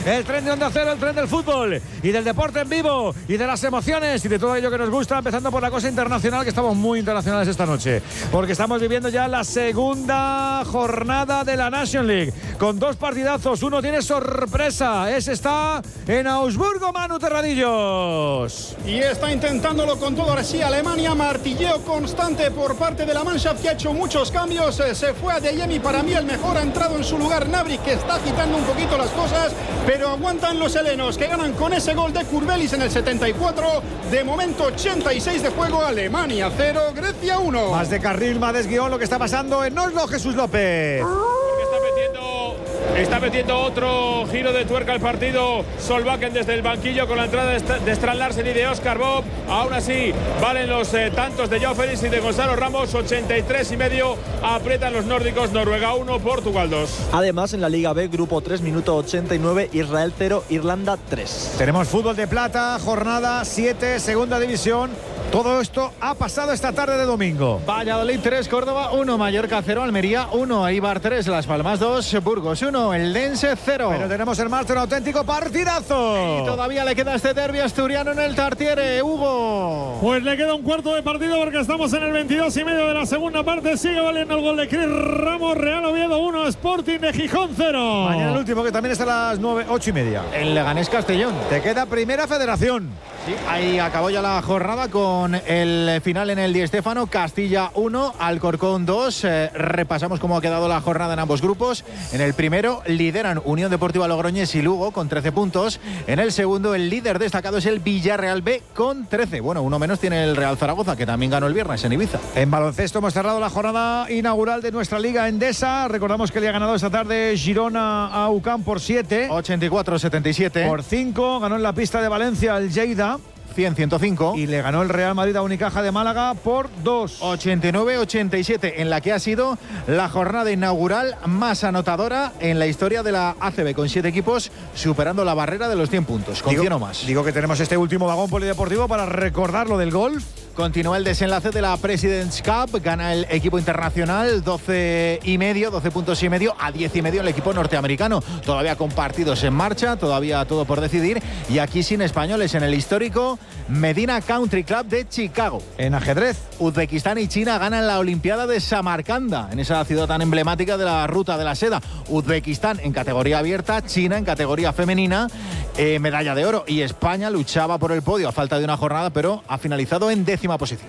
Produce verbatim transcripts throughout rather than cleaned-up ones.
el tren de Onda Cero, el tren del fútbol y del deporte en vivo y de las emociones y de todo ello que nos gusta, empezando por la cosa internacional, que estamos muy internacionales esta noche, porque estamos viviendo ya la segunda jornada de la Nations League, con dos partidazos. Uno tiene sorpresa, ese está en Augsburgo, Manu Terradillos. Y está intentándolo con todo. Ahora sí, Alemania, martilleo constante por parte de la Mannschaft, que ha hecho muchos cambios. Se fue a Adeyemi, para mí el mejor, ha entrado en su lugar Gnabry, que está quitando un poquito las cosas, pero aguantan los helenos, que ganan con ese gol de Kurbelis en el setenta y cuatro. De momento ochenta y seis de juego, Alemania cero, Grecia uno. Más de carril, más de guión lo que está pasando en Oslo, Jesús López. Está metiendo, está metiendo otro giro de tuerca al partido Solbakken desde el banquillo, con la entrada de Strand Larsen y de Oscar Bob. Aún así valen los eh, tantos de Joao Félix y de Gonzalo Ramos. Ochenta y tres y medio aprietan los nórdicos. Noruega uno, Portugal dos. Además, en la Liga B, grupo tres, minuto ochenta y nueve, Israel cero, Irlanda tres. Tenemos fútbol de plata, jornada siete, segunda división. Todo esto ha pasado esta tarde de domingo. Valladolid tres, Córdoba uno, Mallorca cero, Almería uno, Eibar tres, Las Palmas dos, Burgos uno, el Dense cero. Pero tenemos el martes un auténtico partidazo. Y todavía le queda este derbi asturiano en el Tartiere, Hugo. Pues le queda un cuarto de partido, porque estamos en el veintidós y medio de la segunda parte. Sigue valiendo el gol de Cris Ramos. Real Oviedo uno, Sporting de Gijón cero. Mañana el último, que también está a las nueve, ocho y media. El Leganés Castellón. Te queda Primera Federación. Sí, ahí acabó ya la jornada con el final en el Di Stéfano. Castilla uno, Alcorcón dos. Eh, repasamos cómo ha quedado la jornada en ambos grupos. En el primero lideran Unión Deportiva Logroñés y Lugo con trece puntos. En el segundo, el líder destacado es el Villarreal B con trece. Bueno, uno menos tiene el Real Zaragoza, que también ganó el viernes en Ibiza. En baloncesto hemos cerrado la jornada inaugural de nuestra Liga Endesa. Recordamos que le ha ganado esta tarde Girona a U C A M por siete. ochenta y cuatro a setenta y siete. Por cinco. Ganó en la pista de Valencia el Lleida. cien a ciento cinco. Y le ganó el Real Madrid a Unicaja de Málaga por dos. ochenta y nueve a ochenta y siete, en la que ha sido la jornada inaugural más anotadora en la historia de la A C B, con siete equipos superando la barrera de los cien puntos, con digo, cien o más. Digo que tenemos este último vagón polideportivo para recordar lo del golf. Continúa el desenlace de la President's Cup. Gana el equipo internacional doce y medio, doce puntos y medio a diez y medio el equipo norteamericano. Todavía con partidos en marcha, todavía todo por decidir. Y aquí sin españoles en el histórico Medina Country Club de Chicago. En ajedrez, Uzbekistán y China ganan la Olimpiada de Samarcanda, en esa ciudad tan emblemática de la Ruta de la Seda. Uzbekistán en categoría abierta, China en categoría femenina, eh, medalla de oro. Y España luchaba por el podio a falta de una jornada, pero ha finalizado en décima posición.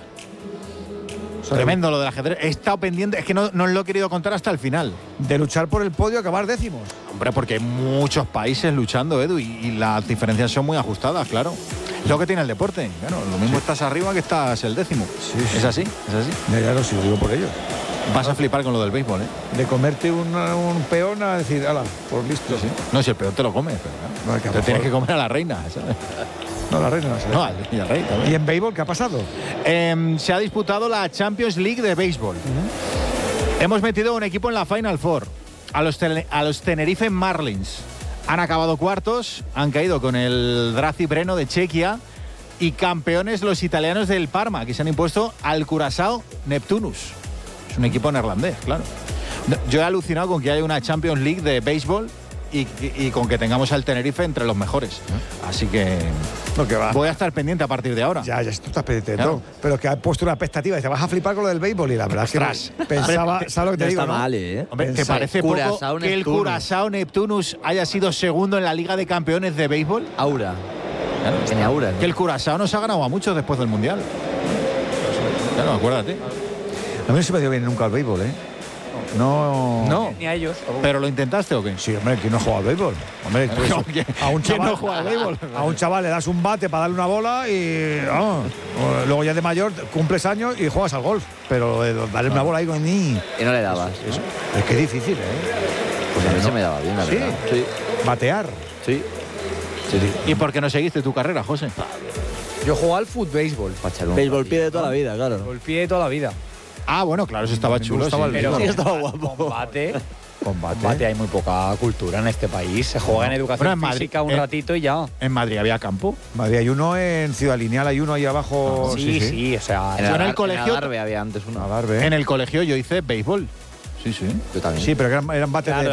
O sea, tremendo lo del ajedrez. He estado pendiente, es que no, no os lo he querido contar hasta el final. De luchar por el podio, acabar décimos. Hombre, porque hay muchos países luchando, Edu, y, y las diferencias son muy ajustadas, claro. Es lo que tiene el deporte. Claro, lo mismo sí. Estás arriba que estás el décimo. Sí, sí. Es así, es así. Ya, ya lo sí, lo digo por ello. Vas a flipar con lo del béisbol, ¿eh? De comerte un, un peón a decir, ala, por listo. Sí, sí. No, si el peón te lo comes, pero ¿no? No, te tienes que comer a la reina, ¿sabes? No, la reina no se No, al, y al rey también. ¿Y en béisbol qué ha pasado? Eh, se ha disputado la Champions League de béisbol. Uh-huh. Hemos metido un equipo en la Final Four, a los, te- a los Tenerife Marlins. Han acabado cuartos, han caído con el Drazi Breno de Chequia, y campeones los italianos del Parma, que se han impuesto al Curaçao Neptunus. Es un equipo neerlandés, claro. Yo he alucinado con que haya una Champions League de béisbol y, y, y con que tengamos al Tenerife entre los mejores. Así que, no, que va. Voy a estar pendiente a partir de ahora. Ya, ya, tú estás pendiente de claro. todo. Pero que ha puesto una expectativa y te vas a flipar con lo del béisbol, y la verdad es que pensaba, ¿sabes lo que te no digo? Está ¿no? mal, ¿eh? Hombre, ¿te parece poco que el Curaçao Neptunus haya sido segundo en la Liga de Campeones de béisbol? Aura. Claro, tiene aura, ¿no? Que el Curaçao nos ha ganado a muchos después del Mundial. Claro, acuérdate. A mí no se me dio bien nunca al béisbol, ¿eh? No, no. Ni a ellos. ¿Pero lo intentaste o qué? Sí, hombre, ¿quién no ha jugado al béisbol? Hombre, tú eso, a un chaval, no juega al béisbol? A un chaval le das un bate para darle una bola y oh, luego ya de mayor cumples años y juegas al golf. Pero darle una bola ahí con ni. Y no le dabas. Eso, es que es difícil, ¿eh? Pues a mí no. se me daba bien, la ¿Sí? verdad. Sí. Batear. Sí. Sí, sí. ¿Y por qué no seguiste tu carrera, José? Yo jugaba al fútbol béisbol. Béisbol pie de toda la vida, claro. Béisbol pie de toda la vida. Ah, bueno, claro, eso estaba chulo. Estaba sí. Pero sí, estaba guapo. Combate. Combate. Combate. Hay muy poca cultura en este país. Se juega en educación bueno, en física Madrid, un eh, ratito y ya. En Madrid había campo. Madrid hay uno, en Ciudad Lineal hay uno ahí abajo. Sí, sí, sí, sí, o sea, en el, en el colegio. En Adarve había antes uno. Adarve. En el colegio yo hice béisbol. Sí, sí. Yo también. Sí, pero eran, eran bates claro, de